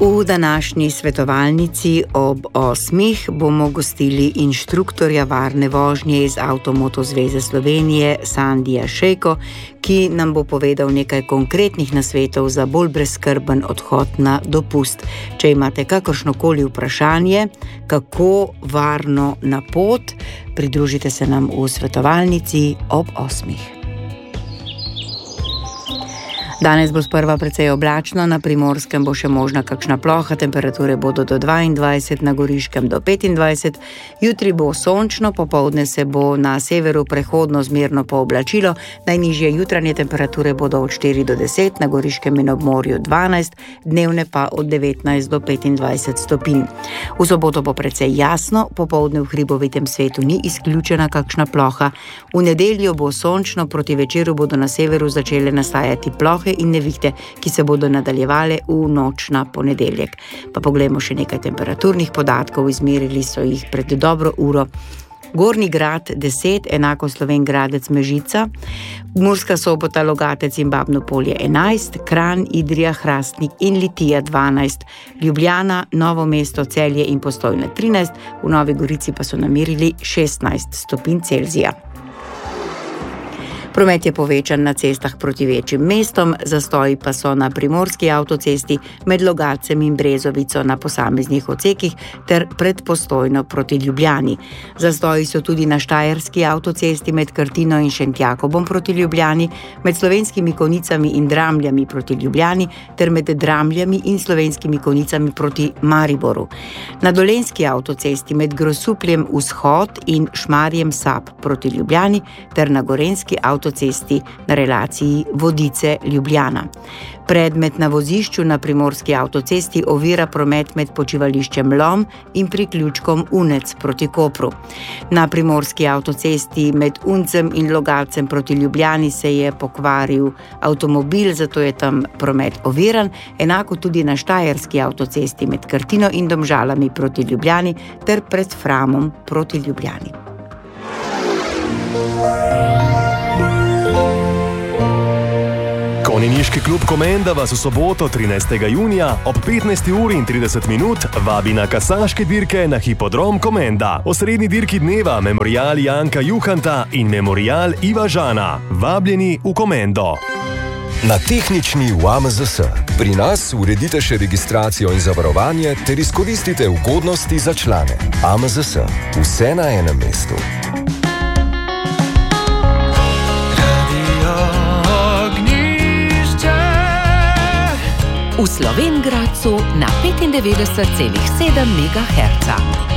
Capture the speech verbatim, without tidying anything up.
V današnji svetovalnici ob osmih bomo gostili inštruktorja varne vožnje iz Avtomoto zveze Slovenije, Sandija Šejko, ki nam bo povedal nekaj konkretnih nasvetov za bolj brezskrben odhod na dopust. Če imate kakršnokoli vprašanje, kako varno na pot, pridružite se nam v svetovalnici ob osmih. Danes bo sprva precej oblačno, na Primorskem bo še možna kakšna ploha, temperature bodo do dvaindvajset, na Goriškem do petindvajset, jutri bo sončno, popoldne se bo na severu prehodno zmerno pooblačilo, najnižje jutranje temperature bodo od štiri do deset, na Goriškem in ob morju dvanajst, dnevne pa od devetnajst do petindvajset stopinj. V soboto bo precej jasno, popoldne v hribovitem svetu ni izključena kakšna ploha, v nedeljo bo sončno, proti večeru bodo na severu začele nastajati plohe in nevihte, ki se bodo nadaljevale v noč na ponedeljek. Pa poglejmo še nekaj temperaturnih podatkov, izmerili so jih pred dobro uro. Gornji Grad deset, enako Slovenj Gradec Mežica, Murska Sobota, Logatec in Babno Polje enajst, Kranj, Idrija, Hrastnik in Litija dvanajst, Ljubljana, Novo mesto, Celje in Postojna trinajst, v Novi Gorici pa so namerili šestnajst stopinj Celzija. Promet je povečan na cestah proti večjim mestom, zastoji pa so na primorski avtocesti med Logatcem in Brezovico na posameznih odsekih ter pred Postojno proti Ljubljani. Zastoji so tudi na štajerski avtocesti med Krtino in Šentjakobom proti Ljubljani, med Slovenskimi Konjicami in Dramljami proti Ljubljani ter med Dramljami in Slovenskimi Konjicami proti Mariboru. Na dolenjski avtocesti med Grosupljem vzhod in Šmarjem Sap proti Ljubljani ter na gorenjski avtocesti avtocesti na relaciji Vodice-Ljubljana. Predmet na vozišču na primorski avtocesti ovira promet med počivališčem Lom in priključkom Unec proti Kopru. Na primorski avtocesti med Uncem in Logatcem proti Ljubljani se je pokvaril avtomobil, zato je tam promet oviran, enako tudi na štajerski avtocesti med Krtino in Domžalami proti Ljubljani ter pred Framom proti Ljubljani. Konjeniški klub Komenda vas v soboto trinajstega junija ob petnajsti uri in trideset minut vabi na kasaške dirke na hipodrom Komenda. Osrednji dirki dneva Memorial Janka Juhanta in Memorial Iva Žana. Vabljeni v Komendo. Na tehnični v A M Z S. Pri nas uredite še registracijo in zavarovanje ter izkoristite ugodnosti za člane. A M Z S. Vse na enem mestu. V Slovenj Gradcu na petindevetdeset celih sedem megaherca.